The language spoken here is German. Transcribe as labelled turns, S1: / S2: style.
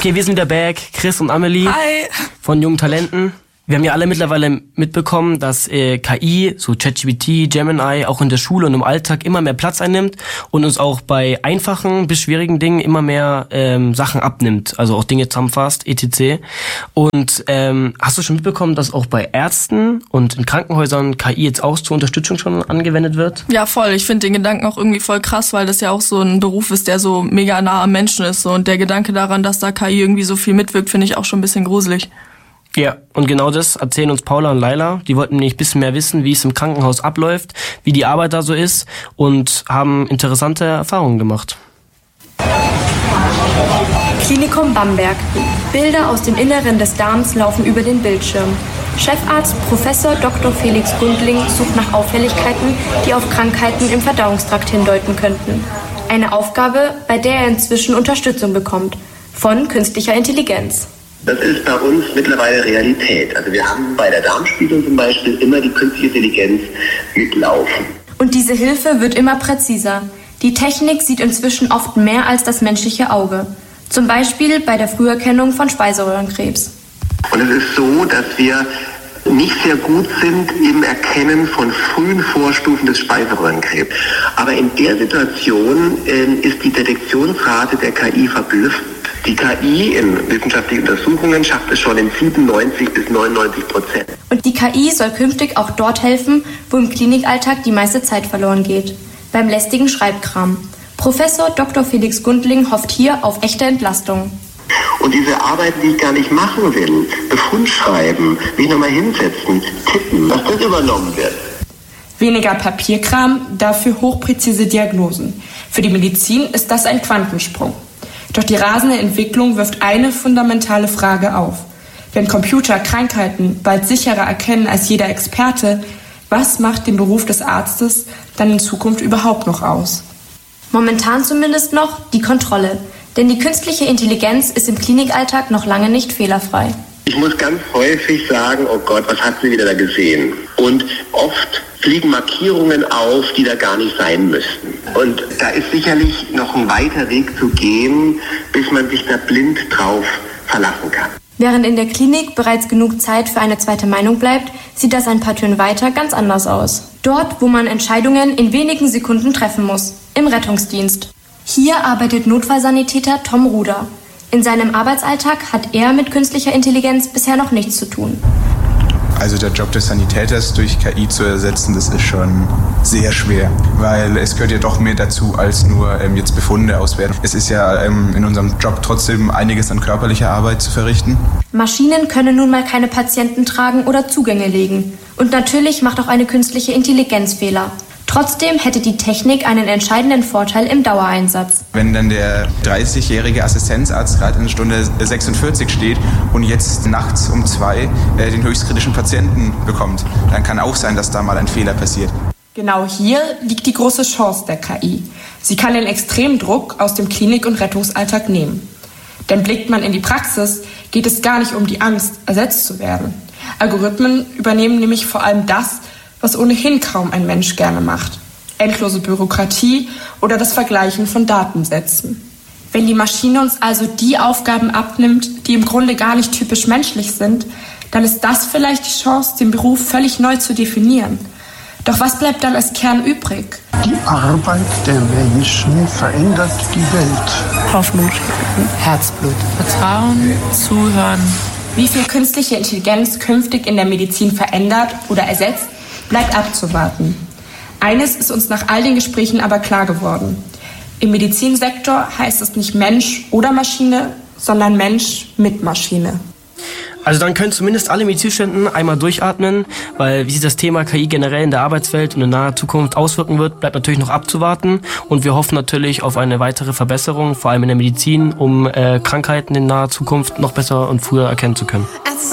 S1: Okay, wir sind wieder back, Chris und Amelie.
S2: Hi.
S1: Von Jungen Talenten. Wir haben ja alle mittlerweile mitbekommen, dass KI, so ChatGPT, Gemini, auch in der Schule und im Alltag immer mehr Platz einnimmt und uns auch bei einfachen bis schwierigen Dingen immer mehr Sachen abnimmt, also auch Dinge zusammenfasst, etc. Und hast du schon mitbekommen, dass auch bei Ärzten und in Krankenhäusern KI jetzt auch zur Unterstützung schon angewendet wird?
S2: Ja, voll. Ich finde den Gedanken auch irgendwie voll krass, weil das ja auch so ein Beruf ist, der so mega nah am Menschen ist. So. Und der Gedanke daran, dass da KI irgendwie so viel mitwirkt, finde ich auch schon ein bisschen gruselig.
S1: Ja, und genau das erzählen uns Paula und Laila. Die wollten nämlich ein bisschen mehr wissen, wie es im Krankenhaus abläuft, wie die Arbeit da so ist und haben interessante Erfahrungen gemacht.
S3: Klinikum Bamberg. Bilder aus dem Inneren des Darms laufen über den Bildschirm. Chefarzt Professor Dr. Felix Gundling sucht nach Auffälligkeiten, die auf Krankheiten im Verdauungstrakt hindeuten könnten. Eine Aufgabe, bei der er inzwischen Unterstützung bekommt. Von künstlicher Intelligenz.
S4: Das ist bei uns mittlerweile Realität. Also wir haben bei der Darmspiegelung zum Beispiel immer die künstliche Intelligenz mitlaufen.
S3: Und diese Hilfe wird immer präziser. Die Technik sieht inzwischen oft mehr als das menschliche Auge. Zum Beispiel bei der Früherkennung von Speiseröhrenkrebs.
S4: Und es ist so, dass wir nicht sehr gut sind im Erkennen von frühen Vorstufen des Speiseröhrenkrebs. Aber in der Situation ist die Detektionsrate der KI verblüffend. Die KI in wissenschaftlichen Untersuchungen schafft es schon in 97% bis 99%.
S3: Und die KI soll künftig auch dort helfen, wo im Klinikalltag die meiste Zeit verloren geht. Beim lästigen Schreibkram. Professor Dr. Felix Gundling hofft hier auf echte Entlastung.
S4: Und diese Arbeiten, die ich gar nicht machen will, Befund schreiben, mich nochmal hinsetzen, tippen, dass das übernommen wird.
S5: Weniger Papierkram, dafür hochpräzise Diagnosen. Für die Medizin ist das ein Quantensprung. Doch die rasende Entwicklung wirft eine fundamentale Frage auf. Wenn Computer Krankheiten bald sicherer erkennen als jeder Experte, was macht den Beruf des Arztes dann in Zukunft überhaupt noch aus?
S3: Momentan zumindest noch die Kontrolle. Denn die künstliche Intelligenz ist im Klinikalltag noch lange nicht fehlerfrei.
S4: Ich muss ganz häufig sagen, oh Gott, was hat sie wieder da gesehen? Und oft fliegen Markierungen auf, die da gar nicht sein müssten. Und da ist sicherlich noch ein weiter Weg zu gehen, bis man sich da blind drauf verlassen kann.
S3: Während in der Klinik bereits genug Zeit für eine zweite Meinung bleibt, sieht das ein paar Türen weiter ganz anders aus. Dort, wo man Entscheidungen in wenigen Sekunden treffen muss, im Rettungsdienst. Hier arbeitet Notfallsanitäter Tom Ruder. In seinem Arbeitsalltag hat er mit künstlicher Intelligenz bisher noch nichts zu tun.
S6: Also der Job des Sanitäters durch KI zu ersetzen, das ist schon sehr schwer, weil es gehört ja doch mehr dazu als nur jetzt Befunde auswerten. Es ist ja in unserem Job trotzdem einiges an körperlicher Arbeit zu verrichten.
S3: Maschinen können nun mal keine Patienten tragen oder Zugänge legen. Und natürlich macht auch eine künstliche Intelligenz Fehler. Trotzdem hätte die Technik einen entscheidenden Vorteil im Dauereinsatz.
S6: Wenn dann der 30-jährige Assistenzarzt gerade in Stunde 46 steht und jetzt nachts um 2 den höchstkritischen Patienten bekommt, dann kann auch sein, dass da mal ein Fehler passiert.
S5: Genau hier liegt die große Chance der KI. Sie kann den extremen Druck aus dem Klinik- und Rettungsalltag nehmen. Denn blickt man in die Praxis, geht es gar nicht um die Angst, ersetzt zu werden. Algorithmen übernehmen nämlich vor allem das, was ohnehin kaum ein Mensch gerne macht. Endlose Bürokratie oder das Vergleichen von Datensätzen. Wenn die Maschine uns also die Aufgaben abnimmt, die im Grunde gar nicht typisch menschlich sind, dann ist das vielleicht die Chance, den Beruf völlig neu zu definieren. Doch was bleibt dann als Kern übrig?
S7: Die Arbeit der Menschen verändert die Welt.
S8: Hoffnung, Herzblut, Vertrauen, Zuhören.
S5: Wie viel künstliche Intelligenz künftig in der Medizin verändert oder ersetzt, bleibt abzuwarten. Eines ist uns nach all den Gesprächen aber klar geworden. Im Medizinsektor heißt es nicht Mensch oder Maschine, sondern Mensch mit Maschine.
S1: Also dann können zumindest alle Medizinstudenten einmal durchatmen, weil wie sich das Thema KI generell in der Arbeitswelt und in naher Zukunft auswirken wird, bleibt natürlich noch abzuwarten. Und wir hoffen natürlich auf eine weitere Verbesserung, vor allem in der Medizin, um Krankheiten in naher Zukunft noch besser und früher erkennen zu können.